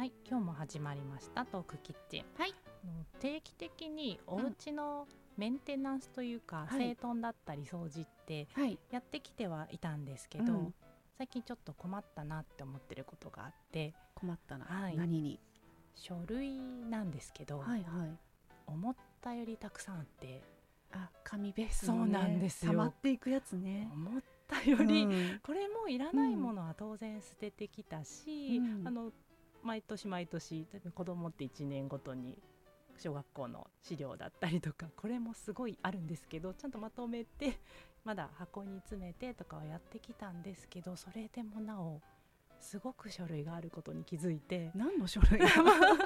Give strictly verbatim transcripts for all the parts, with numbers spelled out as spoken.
はい、今日も始まりましたトークキッチン。 はい、 あの定期的にお家のメンテナンスというか、 はい整頓だったり掃除ってはい、 やってきてはいたんですけど、 うん最近ちょっと困ったなって思ってることがあって、 困ったな、 はい何に。 書類なんですけど、 はいはい。 思ったよりたくさんあって、 あ、紙ベースの、ね、 そうなんですよ。 溜まっていくやつね。 思ったより、 うん、 これもいらないものは当然捨ててきたし、 うん、 あの毎年毎年多分子供っていちねんごとに小学校の資料だったりとか、これもすごいあるんですけど、ちゃんとまとめてまだ箱に詰めてとかはやってきたんですけど、それでもなおすごく書類があることに気づいて、 何の書類が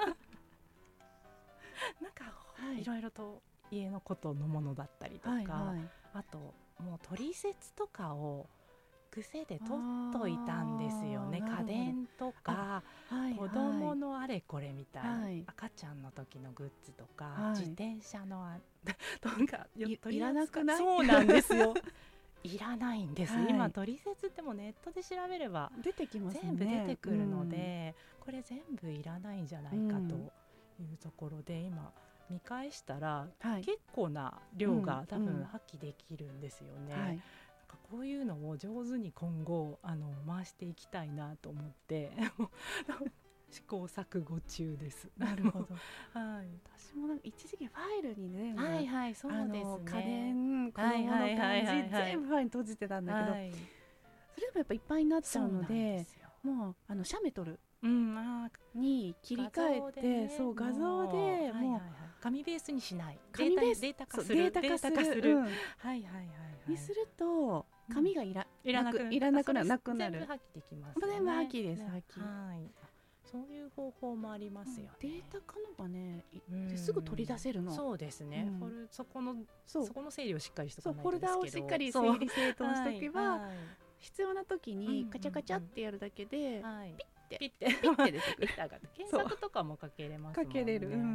なんか、 はい、 いろいろと家のことのものだったりとか、 はいはい、 あともう取説とかを癖で取っといたんですよね。家電とか、 はい、 子供のあれこれみたいな、 はい、 赤ちゃんの時のグッズとか、 はい、 自転車のあとかい, 取いらなくない？ そうなんですよいらないんです、 はい、 今取説ってもネットで調べれば出てきますね、 全部出てくるので、うん、これ全部いらないんじゃないかというところで、うん、今見返したら、はい、結構な量が多分発揮できるんですよね、うんうん、はい、こういうのを上手に今後あの回していきたいなと思って試行錯誤中です。 なるほどはい、 私もなんか一時期ファイルにね、 はいはい、そうですね、 家電、子供の感じ、はいはいはいはい、全部ファイルに閉じてたんだけど、はい、それでもやっぱいっぱいになっちゃうので、もうあの写メ撮る、うん、あに切り替えて、ね、そう画像でもう、はいはいはい、 紙ベースにしない、 紙ベースデータ化する、 データ化する、する、うん、はいはいはいはい、 にすると紙がいら、 うん、いらなくいらなくなる、なくなる、 全部破棄できますね。 全部破棄です、破棄、 はい、そういう方法もありますよね、 うん、データ化のがね、すぐ取り出せるの。 そうですね、うん、フォルそこのそこの整理をしっかりしておかないとですけど、 フォルダをしっかり整理整頓しておけば、はいはい、必要な時にカチャカチャってやるだけで、はい、ピッてピッてピッて出てくる検索とかもかけれますもんね。 かけれる、うんうんうん、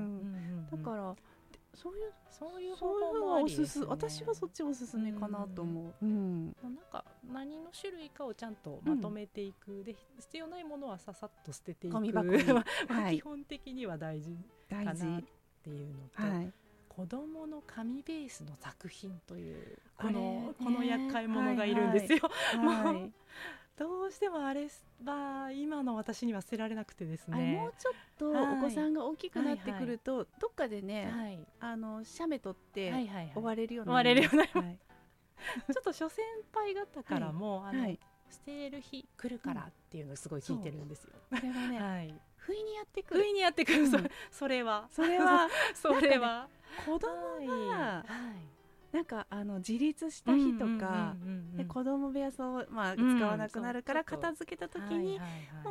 だからそういうそういう方法もありですね。 私はそっちおすすめかなと思う、うんうん、なんか何の種類かをちゃんとまとめていく、うん、で必要ないものはささっと捨てていく、ゴミ箱にはい、基本的には大事かなっていうのと、はい、子どもの紙ベースの作品というこの、この厄介者がいるんですよ、はいはいはい、どうしてもあれは今の私には捨てられなくてですね、 あれもうちょっとお子さんが大きくなってくると、はいはい、どっかでね、はい、あの写メ撮って終われるようになります、はいはい、 ちょっと諸先輩方からも、はい、あのはい、捨てる日来るからっていうのをすごい聞いてるんですよ、 うん、これはね、はい、不意にやってくる不意にやってくる、うん、そ, それはそれはそれは、 ね、子供が、はい、なんかあの自立した日とか、うんうんうんうん、で子供部屋そう、まあ、使わなくなるから片付けた時に、うん、